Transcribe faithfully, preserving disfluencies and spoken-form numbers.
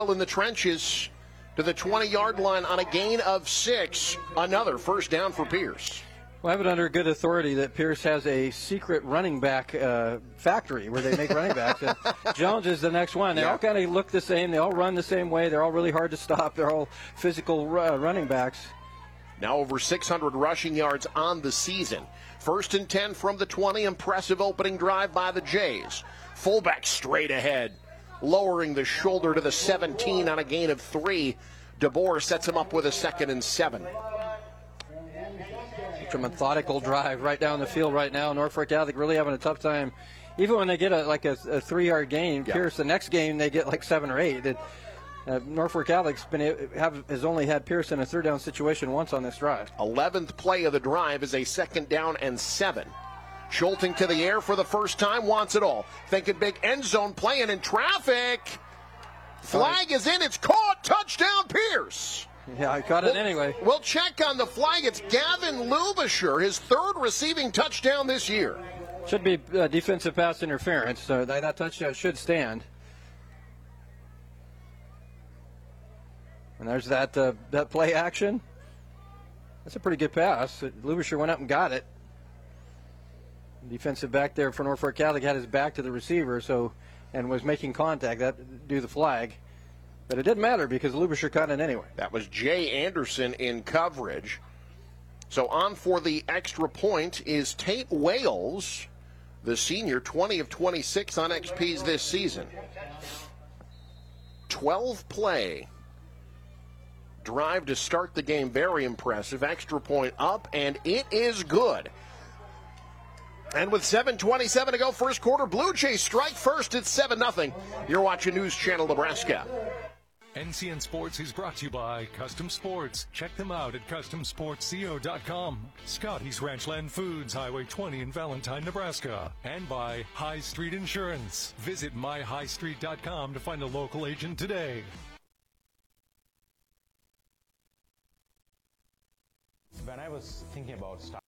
in the trenches to the twenty-yard line on a gain of six. Another first down for Pierce. Well, I have it under good authority that Pierce has a secret running back uh, factory where they make running backs. And Jones is the next one. They yeah. all kind of look the same. They all run the same way. They're all really hard to stop. They're all physical uh, running backs. Now over six hundred rushing yards on the season. First and ten from the twenty. Impressive opening drive by the Jays. Fullback straight ahead, lowering the shoulder to the seventeen on a gain of three. DeBoer sets him up with a second and seven. A methodical drive right down the field right now. Norfolk Catholic really having a tough time. Even when they get a, like a, a three-yard gain, yeah. Pierce, the next game they get like seven or eight. It, uh, Norfolk Catholic's been have has only had Pierce in a third down situation once on this drive. eleventh play of the drive is a second down and seven. Schulting to the air for the first time, wants it all. Thinking big end zone, playing in traffic. Flag is in, it's caught. Touchdown, Pierce. Yeah, I caught it we'll, anyway. We'll check on the flag. It's Gavin Lubisher, his third receiving touchdown this year. Should be uh, defensive pass interference, so that, that touchdown should stand. And there's that uh, that play action. That's a pretty good pass. Lubisher went up and got it. Defensive back there for Norfolk Catholic had his back to the receiver, so and was making contact. That do the flag. But it didn't matter because Lubisher caught it anyway. That was Jay Anderson in coverage. So on for the extra point is Tate Wales, the senior, twenty of twenty-six on X Ps this season. twelve play drive to start the game. Very impressive. Extra point up, and it is good. And with seven twenty-seven to go, first quarter, Blue Jays strike first. It's seven nothing. You're watching News Channel Nebraska. N C N Sports is brought to you by Custom Sports. Check them out at custom sports co dot com. Scotty's Ranchland Foods, Highway twenty in Valentine, Nebraska. And by High Street Insurance. Visit my high street dot com to find a local agent today. When I was thinking about starting